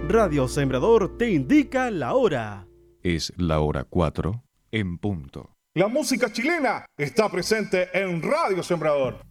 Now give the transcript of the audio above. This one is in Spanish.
Radio Sembrador te indica la hora. Es la hora 4 en punto. La música chilena está presente en Radio Sembrador.